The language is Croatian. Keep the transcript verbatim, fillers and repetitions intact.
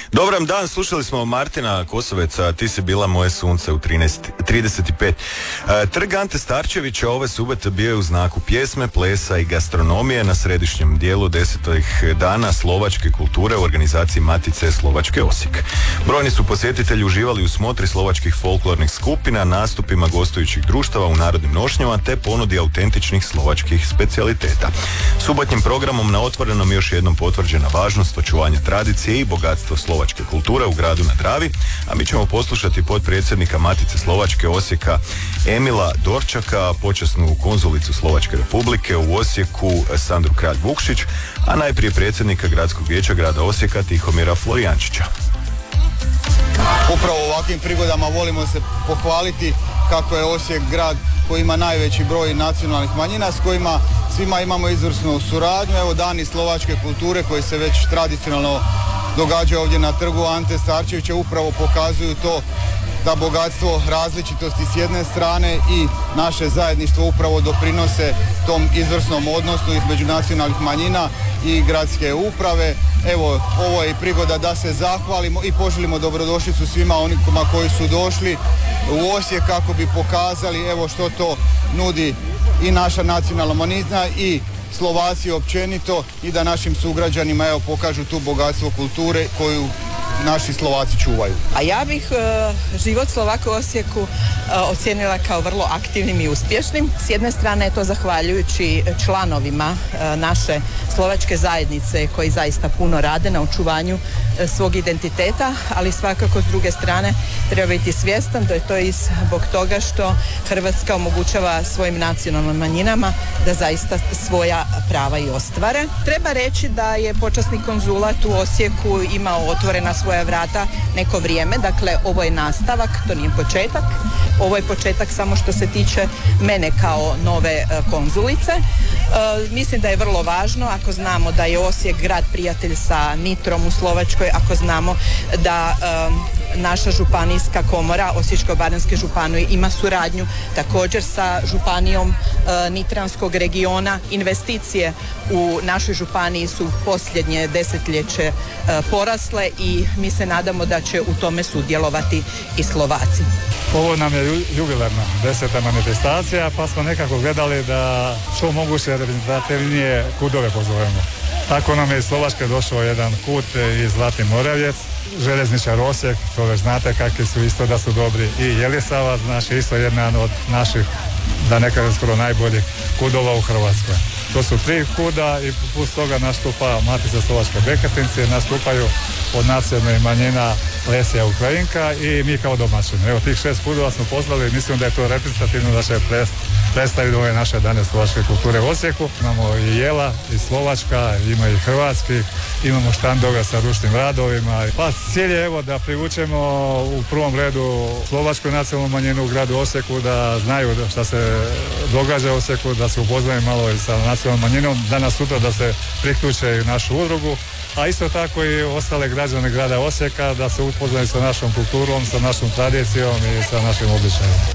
Dobram dan, slušali smo Martina Kosoveca, ti si bila moje sunce u trinaest trideset pet. E, Trg Ante Starčevića ove subote bio je u znaku pjesme, plesa i gastronomije na središnjem dijelu desetih dana slovačke kulture u organizaciji Matice Slovačke Osijek. Brojni su posjetitelji uživali u smotri slovačkih folklornih skupina, nastupima gostujućih društava u narodnim nošnjama te ponudi autentičnih slovačkih specijaliteta. Subotnjim programom na otvorenom još jednom potvrđena važnost očuvanja tradicije i bogatstvo slovačke kulture u gradu na Dravi, a mi ćemo poslušati potpredsjednika Matice Slovačke Osijeka Emila Dorčaka, počasnu konzulicu Slovačke Republike u Osijeku Sandru Kralj Vukšić, a najprije predsjednika Gradskog vijeća grada Osijeka Tihomira Florijančića. Upravo u ovakvim prigodama volimo se pohvaliti kako je Osijek grad koji ima najveći broj nacionalnih manjina, s kojima svima imamo izvrsnu suradnju. Evo, dani slovačke kulture koji se već tradicionalno događaju ovdje na trgu Ante Starčevića upravo pokazuju to da bogatstvo različitosti s jedne strane i naše zajedništvo upravo doprinose tom izvrsnom odnosu između nacionalnih manjina i gradske uprave. Evo, ovo je i prigoda da se zahvalimo i poželimo dobrodošlicu svima onima koji su došli u Osijek kako bi pokazali evo što to nudi i naša nacionalna manjina i Slovaci općenito i da našim sugrađanima evo pokažu tu bogatstvo kulture koju naši Slovaci čuvaju. A ja bih e, život Slovaka u Osijeku e, ocijenila kao vrlo aktivnim i uspješnim. S jedne strane je to zahvaljujući članovima e, naše slovačke zajednice koji zaista puno rade na očuvanju e, svog identiteta, ali svakako s druge strane treba biti svjestan da je to i zbog toga što Hrvatska omogućava svojim nacionalnim manjinama da zaista svoja prava i ostvare. Treba reći da je počasni konzulat u Osijeku imao otvorena svoja vrata neko vrijeme, dakle ovo je nastavak, to nije početak, ovo je početak samo što se tiče mene kao nove e, konzulice. E, mislim da je vrlo važno ako znamo da je Osijek grad prijatelj sa Nitrom u Slovačkoj, ako znamo da e, naša županijska komora Osječko-baranjske županije ima suradnju također sa županijom e, Nitranskog regiona. Investicije u našoj županiji su posljednje desetljeće e, porasle i mi se nadamo da će u tome sudjelovati i Slovaci. Ovo nam je jubilarna deseta manifestacija, pa smo nekako gledali da što moguće reprezentativnije kudove pozovemo. Tako nam je iz Slovačke došao jedan kut iz Zlatni Moravjec, željezničar Osijek, to već znate kakvi su isto da su dobri, i Jelisavac, znači isto jedan od naših, da ne kažem skoro najboljih kudova u Hrvatskoj. To su tri kuda i plus toga nastupa Matica Slovačke Beketinci, nastupaju od nacionalnih manjina Lesija Ukrajinka i mi kao domaćini. Evo, tih šest kudova smo pozvali i mislim da je to reprezentativno da će predstaviti ove naše dane slovačke kulture u Osijeku. Imamo i jela, i slovačka, ima i hrvatski, imamo štandove sa ručnim radovima. Pa cilj je evo da privučemo u prvom redu slovačku nacionalnu manjinu u gradu Osijeku, da znaju šta se događa u Osijeku, da se upoznaju malo i sa nacionalnom manjinom, danas sutra da se priključe u našu udrugu, a isto tako i ostale građane grada Osijeka da se upoznaju sa našom kulturom, sa našom tradicijom i sa našim običajima.